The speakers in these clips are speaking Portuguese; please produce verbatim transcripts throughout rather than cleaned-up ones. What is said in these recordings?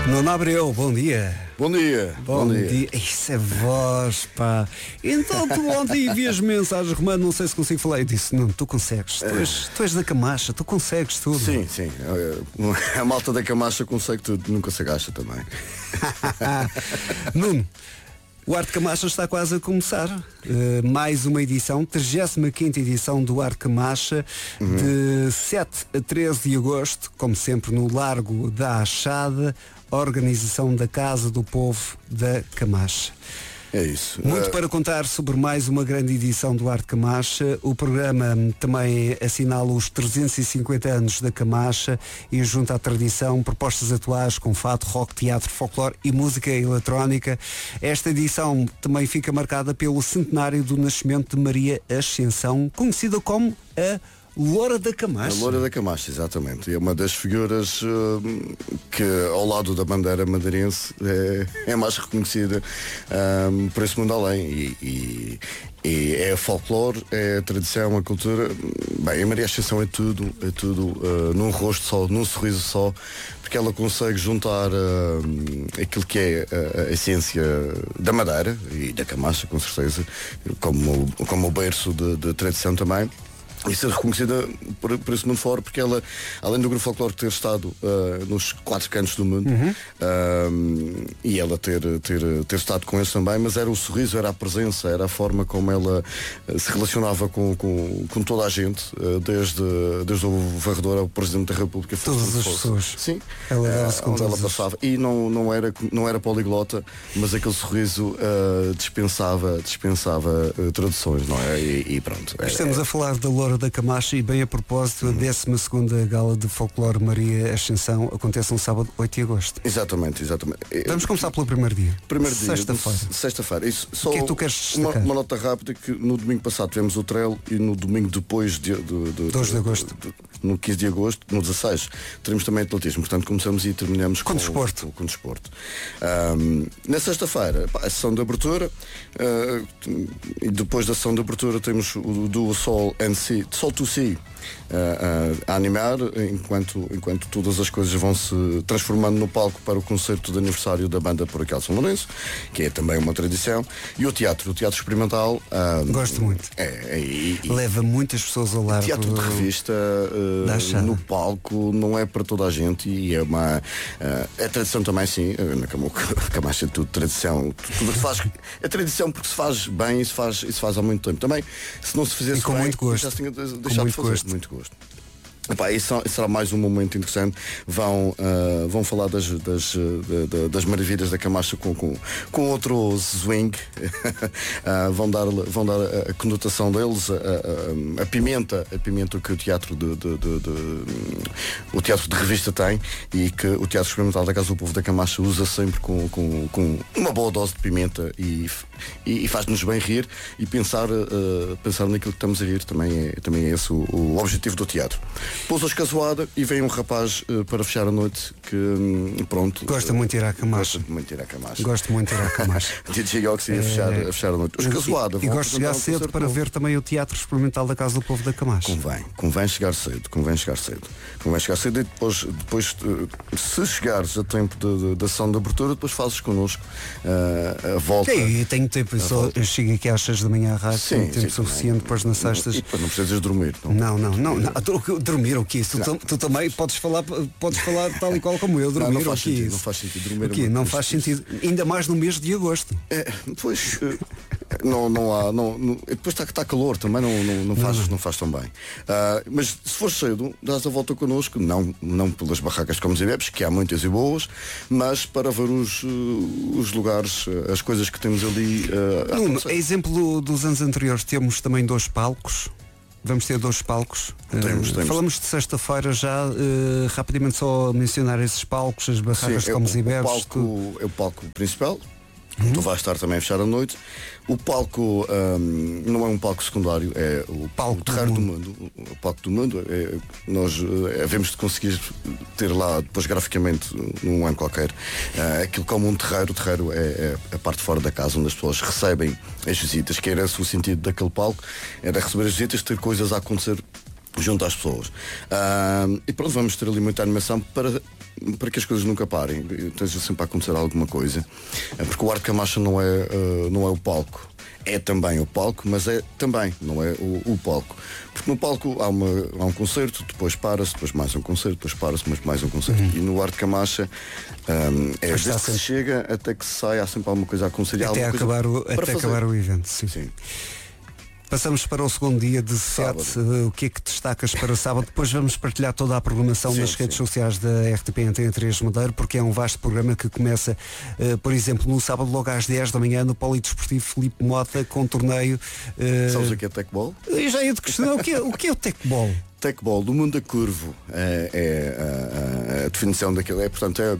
Nuno Abreu, bom dia. Bom dia. Bom, bom dia. dia. Isso é voz, pá. Então tu ontem vias mensagens, Romano, não sei se consigo falar. Eu disse, não, tu consegues. Tu és, tu és da Camacha, tu consegues tudo. Sim, sim. A malta da Camacha consegue tudo, nunca se agacha também. Nuno, o Arte Camacha está quase a começar. Uh, mais uma edição, trigésima quinta edição do Arte Camacha, uhum. de sete a treze de agosto, como sempre no Largo da Achada, organização da Casa do Povo da Camacha. É isso. Muito uh... para contar sobre mais uma grande edição do Arte Camacha. O programa também assinala os trezentos e cinquenta anos da Camacha e junta à tradição propostas atuais com fado, rock, teatro, folclore e música eletrónica. Esta edição também fica marcada pelo centenário do nascimento de Maria Ascensão, conhecida como a Loura da Camacha. A Loura da Camacha, exatamente. É uma das figuras uh, que, ao lado da bandeira madeirense, é, é mais reconhecida um, por esse mundo além. E, e, e é folclore, é a tradição, a cultura. Bem, a Maria Ascensão é tudo, é tudo uh, num rosto só, num sorriso só, porque ela consegue juntar uh, aquilo que é a, a essência da Madeira e da Camacha, com certeza, como, como o berço de, de tradição também. E ser reconhecida por, por esse mundo fora, porque ela, além do grupo folclore ter estado uh, nos quatro cantos do mundo, uhum. uh, e ela ter, ter, ter estado com eles também, mas era o sorriso, era a presença, era a forma como ela uh, se relacionava com, com, com toda a gente, uh, desde, desde o varredor ao Presidente da República. Todas as pessoas. Sim, ela, uh, onde ela passava. E não, não, era, não era poliglota, mas aquele sorriso uh, dispensava, dispensava uh, traduções, não é? E, e pronto. É, Estamos é... a falar da Loura da Camacha e bem a propósito, a décima segunda Gala de Folclore Maria Ascensão acontece no sábado oito de agosto. Exatamente, exatamente. Vamos começar pelo primeiro dia. Primeiro dia. Sexta-feira. Sexta-feira. Isso, só o que é que tu queres destacar? Uma, uma nota rápida que no domingo passado tivemos o trail e no domingo depois de, de, de, dois de agosto. De, de, no quinze de agosto, no dezasseis, teremos também atletismo. Portanto, começamos e terminamos com, com desporto. Com, com desporto. Um, na sexta-feira, a sessão de abertura, uh, e depois da sessão de abertura temos o do Sol and Sea, Sol to Sea, Uh, uh, a animar enquanto, enquanto todas as coisas vão se transformando no palco para o concerto de aniversário da banda Paroquial São Lourenço, que é também uma tradição, e o teatro, o teatro experimental. Uh, Gosto muito. É, é, e, leva muitas pessoas ao largo. Teatro de revista uh, no palco não é para toda a gente e é uma uh, é tradição também, sim. Na Camacha é tudo tradição, tudo que faz, é tradição porque se faz bem e se faz, e se faz há muito tempo. Também, se não se fizesse e com bem, muito gosto. já se tinha deixado com de muito fazer. Gosto. Muito gosto. Epá, isso será mais um momento interessante. Vão, uh, vão falar das, das, das, das maravilhas da Camacha com, com, com outro swing. uh, vão dar, vão dar a, a conotação deles, a, a, a pimenta, a pimenta que o teatro de, de, de, de o teatro de revista tem e que o Teatro Experimental da Casa do Povo da Camacha usa sempre com, com, com uma boa dose de pimenta e, e, e faz-nos bem rir e pensar, uh, pensar naquilo que estamos a rir. Também é, também é esse o, o objetivo do teatro. Pousa escasoada e vem um rapaz uh, para fechar a noite que, um, pronto. Gosta muito de ir à Camacha. Gosta muito de ir à Camacha. Gosto muito de ir à Camacha. D J Oxy a, fechar, a fechar a noite. O escasoada. E, e gosto de chegar cedo para ver também o Teatro Experimental da Casa do Povo da Camacha. Convém, convém chegar cedo, convém chegar cedo. Convém chegar cedo e depois, depois uh, se chegares a tempo de, de, da sessão de abertura, depois fazes connosco uh, a volta. Sim, eu tenho tempo, eu, só, eu chego aqui às seis da manhã à rádio, sim, tenho tempo sim, suficiente depois nas sextas. E depois não precisas dormir. Não, não, não. não, não. Dormir o quê? Tu, tu, tu também podes falar, podes falar tal e qual como eu, dormir não, não faz o quê? Sentido, não faz sentido dormir. O quê? Não faz sentido, ainda mais no mês de agosto. É, pois, não, não há, não, não, depois está, está calor também, não, não, não, faz, não. não faz tão bem. Uh, mas se for cedo, dás a volta connosco, não, não pelas barracas como bebes, que há muitas e boas, mas para ver os, os lugares, as coisas que temos ali. Uh, Nuno, a exemplo dos anos anteriores, temos também dois palcos. Vamos ter dois palcos. Temos, uh, temos. Falamos de sexta-feira já, uh, rapidamente só mencionar esses palcos, as barracas Sim, de comes é, e bebes. O palco, tu... é o palco principal. Uhum. Tu vais estar também a fechar a noite. O palco um, não é um palco secundário, é o palco terreiro do mundo. do mundo. O palco do mundo. É, nós é, havemos de conseguir ter lá, depois graficamente, num ano qualquer, é, aquilo como um terreiro. O terreiro é, é a parte fora da casa onde as pessoas recebem as visitas, que era esse o sentido daquele palco, era receber as visitas, ter coisas a acontecer junto às pessoas. Uh, e pronto, vamos ter ali muita animação para para que as coisas nunca parem, esteja sempre a acontecer alguma coisa, porque o Arte Camacha não é, não é o palco. É também o palco, mas é também, não é o, o palco. Porque no palco há, uma, há um concerto, depois para-se, depois mais um concerto, depois para-se, mas mais um concerto. Uhum. E no Arte Camacha um, é desde que se chega até que se sai, há sempre alguma coisa a acontecer. Até, acabar o, até acabar o evento, sim. sim. Passamos para o segundo dia de sete. O que é que destacas para o sábado? Depois vamos partilhar toda a programação sim, nas sim. redes sociais da R T P Antena três Madeira, porque é um vasto programa que começa, uh, por exemplo, no sábado logo às dez da manhã no Polidesportivo Filipe Mota, com um torneio. Uh... Sabes o que é tecbol? Eu já ia te questionar o que é o, que é o tecbol? Tecbol, do mundo a curvo, é, é a, a, a definição daquilo. É, portanto, é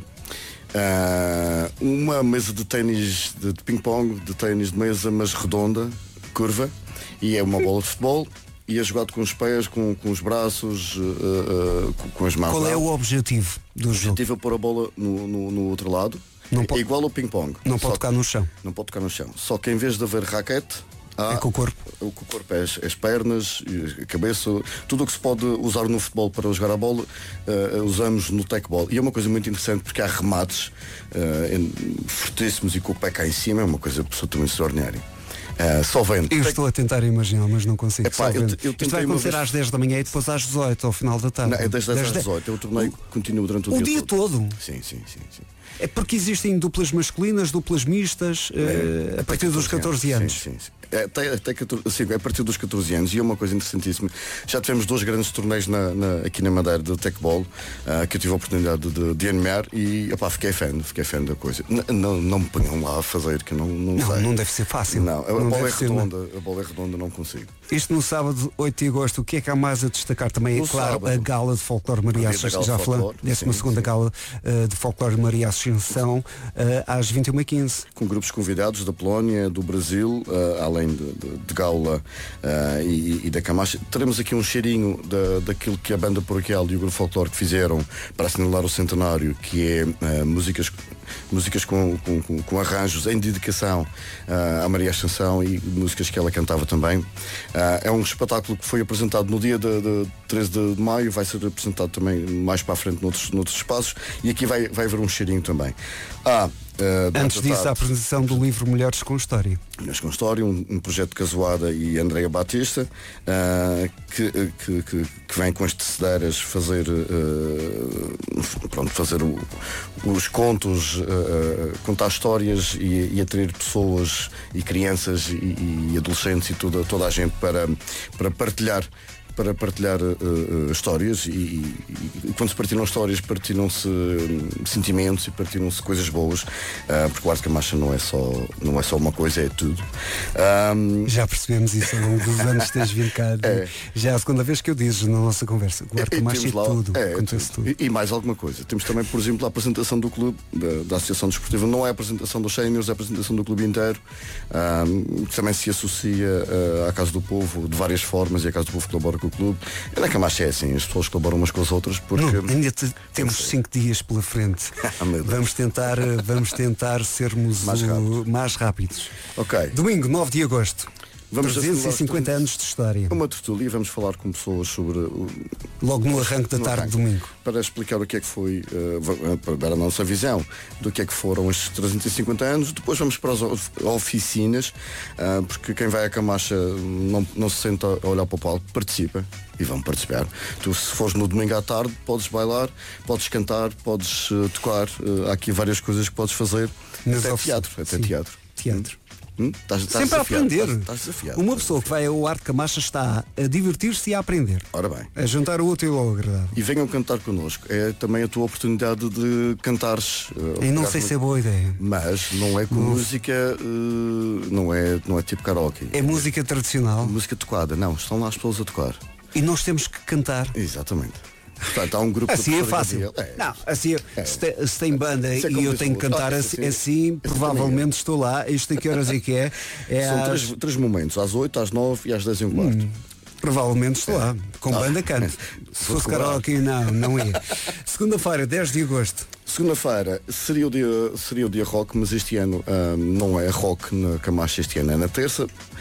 uh, uma mesa de ténis de, de ping-pong, de ténis de mesa, mas redonda, curva. E é uma bola de futebol e é jogado com os pés, com, com os braços, uh, uh, com, com as mãos. Qual é o objetivo do o jogo? O objetivo é pôr a bola no, no, no outro lado. Não é pode, igual ao ping-pong. Não pode tocar no chão. Não pode tocar no chão. Só que em vez de haver raquete, há é com o corpo. O, com o corpo é as, as pernas, a cabeça, tudo o que se pode usar no futebol para jogar a bola, uh, usamos no tecbol. E é uma coisa muito interessante porque há remates uh, fortíssimos e com o pé cá em cima, é uma coisa absolutamente extraordinária. Uh, só vendo. Eu estou a tentar imaginar, mas não consigo. Epá, eu, eu Isto vai acontecer vez... às dez da manhã e depois às dezoito, ao final da tarde. Não, é das dez às dezoito. O torneio o... continua durante o, o dia, dia todo. todo. Sim, sim, sim, sim. É porque existem duplas masculinas, duplas mistas, é, uh, a partir dos catorze anos. Sim, sim, sim. É, até, até catorze, sim, é a partir dos catorze anos. E é uma coisa interessantíssima. Já tivemos dois grandes torneios na, na, aqui na Madeira de tecbol, uh, que eu tive a oportunidade de, de animar e opá, fiquei fã, fiquei fã da coisa. N não, não me ponham lá a fazer, que não não, não, sei. Não deve ser fácil. Não, a, não a bola é ser, redonda, não. a bola é redonda, não consigo. Isto no sábado, oito de agosto, o que é que há mais a destacar também? É no claro, sábado, a Gala de Folclore Maria Ascensão, já falamos, décima segunda Gala uh, de Folclore Maria Ascensão, uh, às vinte e uma e quinze. Com grupos convidados da Polónia, do Brasil, uh, além de, de, de Gaula uh, e, e da Camacha. Teremos aqui um cheirinho da, daquilo que a banda paroquial e o grupo folclore que fizeram para assinalar o centenário, que é uh, músicas, músicas com, com, com, com arranjos em dedicação uh, à Maria Ascensão e músicas que ela cantava também. Uh, é um espetáculo que foi apresentado no dia de, de treze de maio, vai ser apresentado também mais para a frente noutros, noutros espaços, e aqui vai, vai haver um cheirinho também. Ah, Uh, Antes disso, tarde, a apresentação do livro Mulheres com História. Mulheres com História, um, um projeto de Casoada e Andréa Batista, uh, que, que, que, que vem com as tecedeiras fazer, uh, pronto, fazer o, os contos, uh, contar histórias e, e atrair pessoas e crianças e, e adolescentes e toda, toda a gente para, para partilhar. para partilhar uh, uh, histórias e, e, e quando se partilham histórias partilham-se um, sentimentos e partilham-se coisas boas, uh, porque o Arte Camacha não é só não é só uma coisa, é tudo. Um... Já percebemos isso ao longo dos anos que tens vindo cá. É. Já é a segunda vez que eu dizes na nossa conversa. O Arte Camacha é tudo, é, acontece tudo. tudo. E, e mais alguma coisa. Temos também, por exemplo, a apresentação do clube, da, da Associação Desportiva. Não é a apresentação dos séniores, é a apresentação do clube inteiro, um, que também se associa uh, à Casa do Povo de várias formas, e a Casa do Povo colabora com o clube. E na Camacha é assim, as pessoas colaboram umas com as outras porque... Não, ainda te, temos cinco dias pela frente. vamos tentar vamos tentar sermos mais, o, rápido. mais rápidos. Ok. Domingo, nove de agosto. Vamos trezentos e cinquenta anos de história. Uma tertulia, vamos falar com pessoas sobre o... Logo no arranque da no tarde arranque, de domingo. Para explicar o que é que foi, uh, para a nossa visão do que é que foram estes trezentos e cinquenta anos. Depois vamos para as oficinas, uh, porque quem vai à Camacha não, não se senta a olhar para o palco, participa. E vão participar. Tu, se fores no domingo à tarde, podes bailar, podes cantar, podes uh, tocar. Uh, há aqui várias coisas que podes fazer. Nas até ofici... teatro. Até Sim. teatro. Teatro. Hum? Estás, estás Sempre a aprender. Estás, estás desafiado, Uma estás pessoa desafiado. que vai ao Arte Camacha está a divertir-se e a aprender. Ora bem. A juntar o útil ao agradável. E venham cantar connosco. É também a tua oportunidade de cantares. Uh, e não sei no... se é boa ideia. Mas não é com Uf. música, uh, não, é, não é tipo karaoke. É música tradicional. Música tocada. Não, estão lá as pessoas a tocar. E nós temos que cantar. Exatamente. Portanto, há um grupo assim é fácil. É. Não, assim é. Se, te, se tem banda é e eu tenho que cantar ah, assim, assim provavelmente é. estou lá. Isto a que horas é que é? é São às... três, três momentos, às oito, às nove e às dez e um quarto. Hum, provavelmente estou é. lá. Com ah, banda canto. É. Se fosse karaoke, não, não é. Segunda-feira, dez de agosto. Segunda-feira seria o dia, seria o dia rock, mas este ano uh, não é rock na Camacha, este ano é na terça,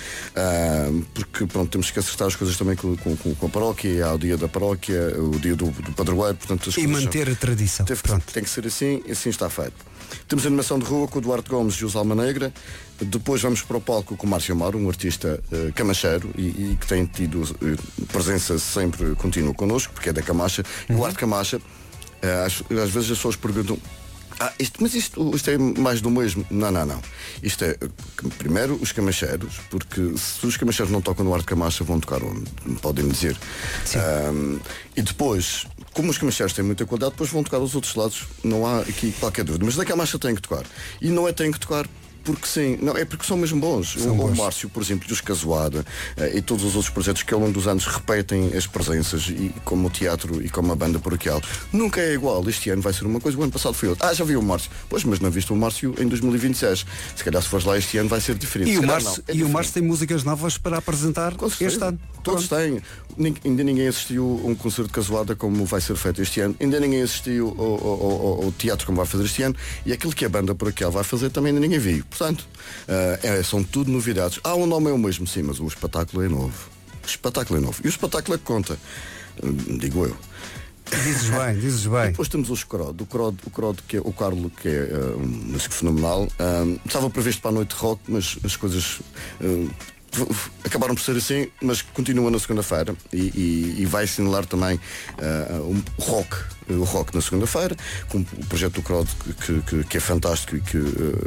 uh, porque pronto, temos que acertar as coisas também com, com, com a paróquia, há o dia da paróquia, o dia do, do padroeiro, portanto as e manter a tradição. Teve, tem que ser assim, e assim está feito. Temos a animação de rua com o Duarte Gomes e o Alma Negra. Depois vamos para o palco com o Márcio Amaro, um artista uh, camacheiro e, e que tem tido uh, presença sempre contínua connosco, porque é da Camacha. Uhum. O Arte Camacha, uh, às, às vezes as pessoas perguntam, ah, isto, mas isto, isto é mais do mesmo? Não, não, não. Isto é, primeiro, os camacheiros, porque se os camacheiros não tocam no Arte Camacha, vão tocar onde? Podem dizer. Um, e depois, como os camacheiros têm muita qualidade, depois vão tocar os outros lados. Não há aqui qualquer dúvida. Mas da Camacha tem que tocar. E não é tem que tocar porque sim, não, é porque são mesmo bons. São o, bons. O Márcio, por exemplo, e os Casoada uh, e todos os outros projetos que ao longo dos anos repetem as presenças, e como o teatro e como a banda paroquial, nunca é igual. Este ano vai ser uma coisa, o ano passado foi outro. Ah, já vi o Márcio. Pois, mas não viste o Márcio em dois mil e vinte e seis. Se calhar se fores lá este ano vai ser diferente. E, o Márcio, não, é e o Márcio tem músicas novas para apresentar este ano. Todos têm. Nin, ainda ninguém assistiu a um concerto de Casoada como vai ser feito este ano. Ainda ninguém assistiu ao, ao, ao, ao teatro como vai fazer este ano. E aquilo que a banda paroquial vai fazer também ainda ninguém viu. Portanto, uh, é, são tudo novidades. Ah, o nome é o mesmo, sim, mas o espetáculo é novo. O espetáculo é novo. E o espetáculo é que conta. Uh, digo eu. Dizes bem, dizes bem. Depois temos o Crod, o Crod, o Crod que é o Carlo, que é uh, um músico fenomenal. Uh, estava previsto para a noite rock, mas as coisas uh, acabaram por ser assim, mas continua na segunda-feira e, e, e vai assinalar também uh, um rock, o rock na segunda-feira, com o projeto do Crod que, que, que é fantástico e que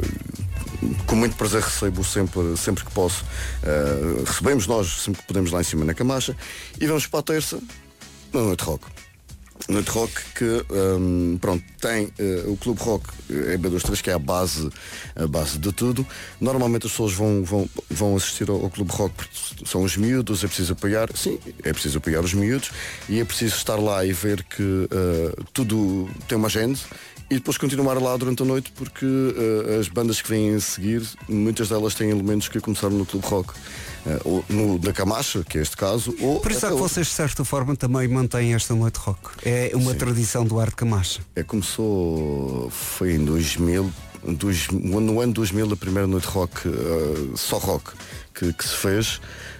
uh, com muito prazer recebo sempre, sempre que posso. Uh, recebemos nós sempre que podemos lá em cima na Camacha e vamos para a terça na noite rock. Noite Rock que um, pronto, tem uh, o Clube Rock é B dois três, que é a base, a base de tudo. Normalmente as pessoas vão, vão, vão assistir ao, ao Clube Rock porque são os miúdos, é preciso apoiar, sim, é preciso apoiar os miúdos e é preciso estar lá e ver que uh, tudo tem uma agenda. E depois continuar lá durante a noite porque uh, as bandas que vêm a seguir, muitas delas têm elementos que começaram no Clube Rock. Uh, ou no da Camacha, que é este caso. Ou por isso é que vocês de certa forma também mantêm esta noite rock. É uma Sim. tradição do Arte Camacha. É, começou, foi em dois mil, dois, no ano dois mil, a primeira noite rock, uh, só rock, que, que se fez.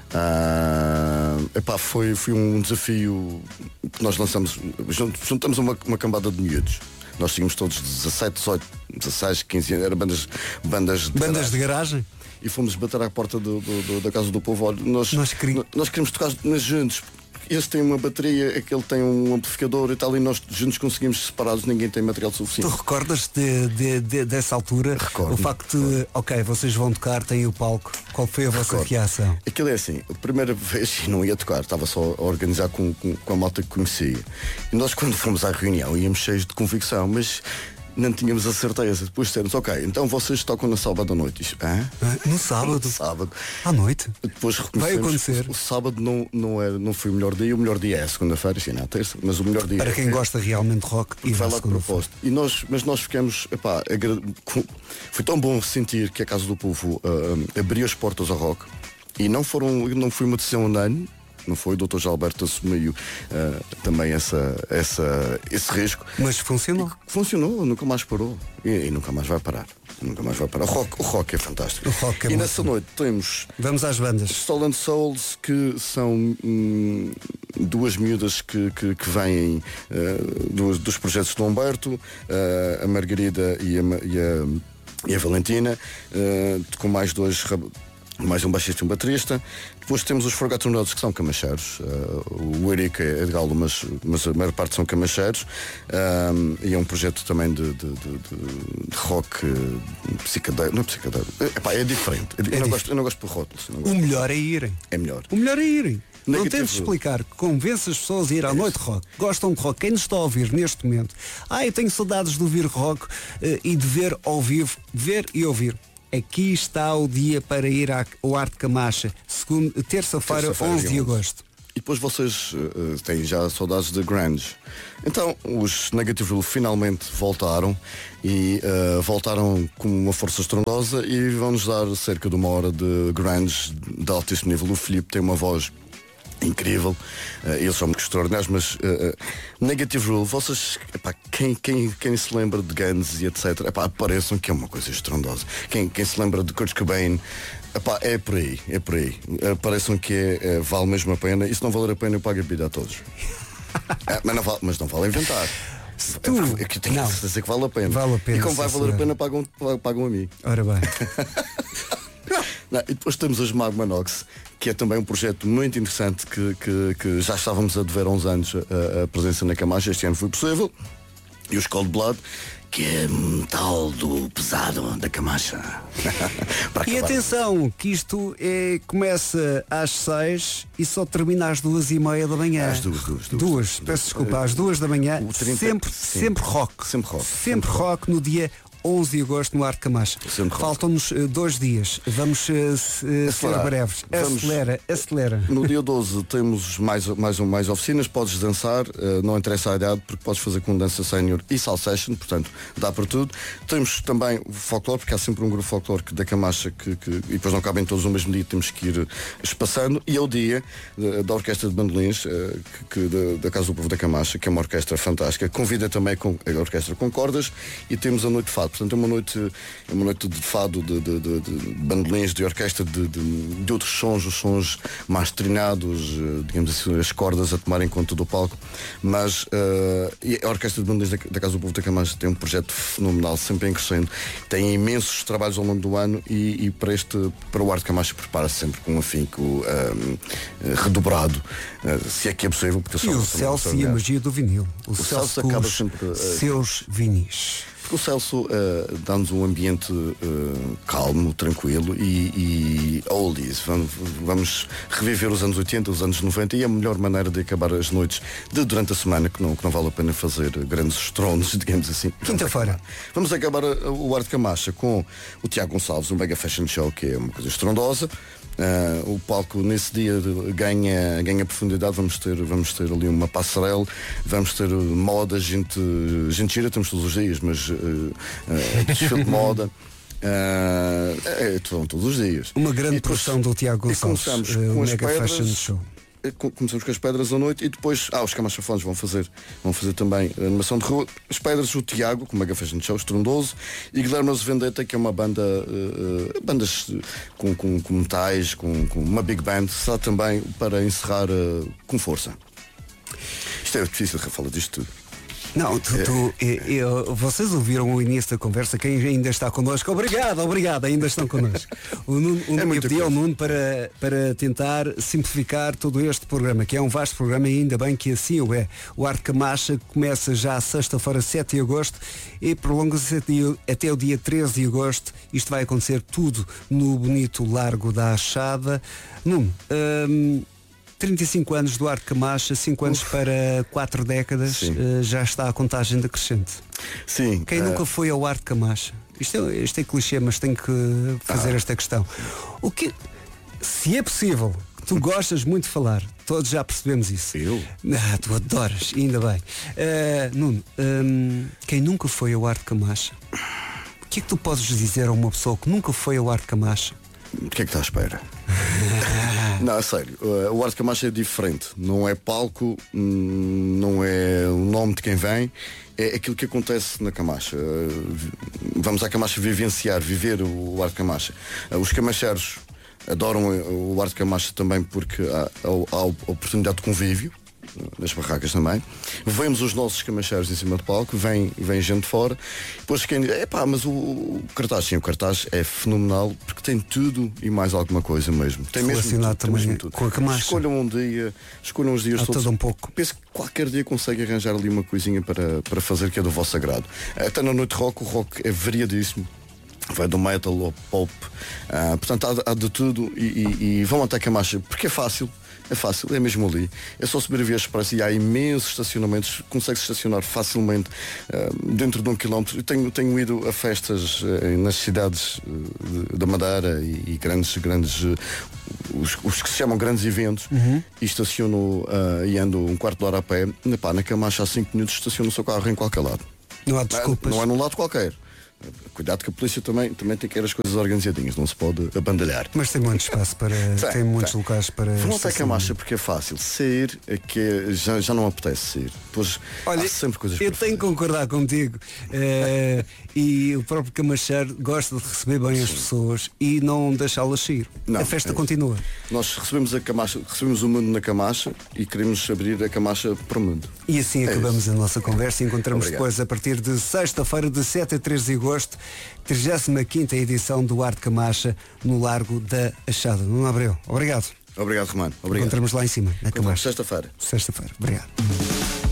Uh, epá, foi, foi um desafio que nós lançamos, juntamos uma, uma cambada de miúdos. Nós tínhamos todos dezassete, dezoito, dezasseis, quinze anos, eram bandas, bandas de bandas garagem. de garagem. E fomos bater à porta do, do, do, da Casa do Povo. Olha, nós, nós, queríamos... nós queremos tocar mas juntos. Este tem uma bateria, aquele tem um amplificador e tal, e nós juntos conseguimos separados, ninguém tem material suficiente. Tu recordas de, de, de, dessa altura? Recordo. O facto de, ok, vocês vão tocar, têm o palco. Qual foi a vossa Recordo. reação? Aquilo é assim, a primeira vez não ia tocar, estava só a organizar com, com, com a malta que conhecia. E nós quando fomos à reunião íamos cheios de convicção, mas não tínhamos a certeza. Depois dissemos, ok, então vocês tocam na sábado à noite. Isto, ah? No sábado? No sábado. À noite? Depois vai acontecer. O, o sábado não, não, é, não foi o melhor dia, o melhor dia é a segunda-feira, sim, não, a terça, mas o melhor dia para é quem é, gosta realmente de rock e vai lá de propósito. E nós, mas nós ficamos, epá, agra... foi tão bom sentir que a Casa do Povo uh, abriu as portas ao rock e não foram, não foi uma decisão unânime. Não foi? O doutor Gilberto assumiu uh, também essa, essa, esse risco. Mas funcionou. E funcionou, nunca mais parou. E, e nunca mais vai parar. Nunca mais vai parar. O rock, o rock é fantástico. O rock é e nessa noite temos. Vamos às bandas. Soul and Souls, que são hum, duas miúdas que, que, que vêm uh, dos, dos projetos de Humberto, uh, a Margarida e a, e a, e a Valentina, uh, com mais dois. Mais um baixista e um baterista. Depois temos os Forgotten Roads, que são camacheiros. Uh, o Eric é de galo, mas, mas a maior parte são camacheiros. Um, e é um projeto também de, de, de, de rock uh, psicadeiro. Não é psicadeiro. Epá, é diferente. Eu, é eu, não gosto, eu não gosto por rótulos. O melhor é irem. É melhor. O melhor é irem. Não Negativo. temos de explicar, convence as pessoas a ir à noite rock. Gostam de rock. Quem nos está a ouvir neste momento? Ah, eu tenho saudades de ouvir rock uh, e de ver ao vivo. Ver e ouvir. Aqui está o dia para ir ao Arte Camacha, segunda, terça-feira, terça onze de agosto. E depois vocês uh, têm já saudades de grunge. Então os Negative Rule finalmente voltaram e uh, voltaram com uma força estrondosa e vão-nos dar cerca de uma hora de grunge de altíssimo nível. O Filipe tem uma voz incrível, uh, eles são muito extraordinários, mas uh, Negative Rule, vocês, epá, quem, quem, quem se lembra de Guns e etc, epá, apareçam que é uma coisa estrondosa. Quem, quem se lembra de Kurt Cobain, epá, é por aí, é por aí. Apareçam que é, é, vale mesmo a pena, e se não valer a pena eu pago a bebida a todos. é, mas, não vale, mas não vale inventar. Tu, é que tenho que dizer que vale a pena. Vale a pena, e como vai sim, valer senhor. a pena, pagam, pagam a mim. Ora bem. Não, e depois temos os Magmanox, que é também um projeto muito interessante que, que, que já estávamos a dever há uns anos a, a presença na Camacha. Este ano foi possível. E os Cold Blood, que é metal do pesado da Camacha. E atenção, que isto é, começa às seis e só termina às duas e meia da manhã. Às duas, duas, duas. Duas, peço desculpa, às duas da manhã. trinta, sempre, sim. sempre rock. Sempre rock. Sempre rock no dia onze de agosto no Arte Camacha. Faltam-nos uh, dois dias. Vamos uh, se, uh, ser breves. Vamos, acelera, acelera. No dia doze temos mais, mais, mais oficinas. Podes dançar, uh, não interessa a idade, porque podes fazer com dança sénior e salsation, portanto dá para tudo. Temos também o folclore, porque há sempre um grupo folclore da Camacha que, que, e depois não cabem todos no mesmo dia, temos que ir espaçando. E é o dia uh, da Orquestra de Bandolins, uh, que, que, da, da Casa do Povo da Camacha, que é uma orquestra fantástica. Convida também com a Orquestra com cordas, e temos a Noite de Fado. Portanto, é uma noite, é uma noite de fado, de, de, de, de bandolins, de orquestra, de, de, de outros sons, os sons mais trinados, digamos assim, as cordas a tomarem conta do palco. Mas uh, e a Orquestra de Bandolins da, da Casa do Povo da Camacha tem um projeto fenomenal, sempre em crescendo. Tem imensos trabalhos ao longo do ano e, e para, este, para o Arte Camacha prepara-se sempre com um afinco um, redobrado, uh, se é que é possível. Porque e o Celso e a magia do vinil. O, o Celso, Celso acaba os sempre uh, seus vinis. O Celso uh, dá-nos um ambiente uh, calmo, tranquilo e, e oldies. Vamos, vamos reviver os anos oitenta, os anos noventa, e é a melhor maneira de acabar as noites de durante a semana, que não, que não vale a pena fazer grandes estronos, digamos assim. Quinta-feira. Vamos acabar o Arte Camacha com o Tiago Gonçalves, um Mega Fashion Show, que é uma coisa estrondosa. Uh, o palco nesse dia ganha, ganha profundidade. Vamos ter, vamos ter ali uma passarela, vamos ter moda, gente, gente gira, temos todos os dias, mas uh, uh, desfile de moda. Uh, é, todos os dias. Uma grande produção do Tiago Gonçalves. Começamos uh, com as Mega pedras, Fashion Show. Começamos com as pedras à noite e depois ah, os camachafones vão fazer, vão fazer também a animação de rua. As pedras, o Tiago, com o Mega Fashion Show, estrondoso, e Guilherme Vendetta, que é uma banda, uh, bandas com, com, com metais, com, com uma big band, está também para encerrar uh, com força. Isto é difícil, Rafael, disto tudo. Não, tu, tu, eu, vocês ouviram o início da conversa, quem ainda está connosco, obrigado, obrigado, ainda estão connosco. O Nuno, o, é eu pedi ao Nuno para, para tentar simplificar todo este programa, que é um vasto programa, e ainda bem que assim o é. O Arte Camacha começa já sexta-feira, sete de agosto, e prolonga-se até o dia treze de agosto. Isto vai acontecer tudo no bonito Largo da Achada. Nuno, hum, trinta e cinco anos do Arte Camacha, cinco anos Uf. para quatro décadas, uh, já está a contagem decrescente. Sim. Quem uh... nunca foi ao Arte Camacha? Isto é, isto é clichê, mas tenho que fazer ah. esta questão. O que, se é possível, tu gostas muito de falar, todos já percebemos isso. Eu? Ah, tu adoras, ainda bem. Uh, Nuno, um, quem nunca foi ao Arte Camacha, o que é que tu podes dizer a uma pessoa que nunca foi ao Arte Camacha? O que é que está à espera? Não, é sério, o Arte Camacha é diferente. Não é palco, não é o nome de quem vem, é aquilo que acontece na Camacha. Vamos à Camacha vivenciar, viver o Arte Camacha. Os camacheiros adoram o Arte Camacha também porque há, há a oportunidade de convívio nas barracas também. Vemos os nossos camacheiros em cima do palco, vem, vem gente de fora. Depois quem diz, epá, mas o, o cartaz, sim, o cartaz é fenomenal porque tem tudo e mais alguma coisa mesmo. Tem mesmo tudo, tem mesmo tudo. Com a Camacha. Escolham um dia, escolham uns dias há todos. Todo um pouco. Penso que qualquer dia consegue arranjar ali uma coisinha para, para fazer que é do vosso agrado. Até na noite rock, o rock é variadíssimo. Vai do metal ao pop. Uh, portanto, há, há de tudo e, e, e vão até a Camacha porque é fácil. É fácil, é mesmo ali. É só subir a Via Expressa e há imensos estacionamentos. Consegue-se estacionar facilmente uh, dentro de um quilómetro. Eu tenho, tenho ido a festas uh, nas cidades uh, da Madeira e, e grandes, grandes uh, os, os que se chamam grandes eventos uhum. e estaciono uh, e ando um quarto de hora a pé. Epá, na Camacha há cinco minutos estaciono o seu carro em qualquer lado. Não há desculpas. Não, não é num lado qualquer. Cuidado que a polícia também, também tem que ter as coisas organizadinhas, não se pode abandalhar. Mas tem muito espaço para. tem, tem muitos tem. locais para. Vão até Camacha porque é fácil. Sair é que já, já não apetece sair. Pois olha, há sempre coisas eu para tenho que concordar contigo. Uh, e o próprio Camacheiro gosta de receber bem Sim. as pessoas e não deixá-las sair. Não, a festa é continua. Nós recebemos a Camacha, recebemos o mundo na Camacha e queremos abrir a Camacha para o mundo. E assim é acabamos isso. a nossa conversa e encontramos Obrigado. depois a partir de sexta-feira de sete a treze de agosto, trigésima quinta edição do Arte Camacha no Largo da Achada. Nuno Abreu, obrigado. Obrigado, Romano. Obrigado. Encontramos lá em cima, na Camacha. Sexta-feira. Sexta-feira. Obrigado.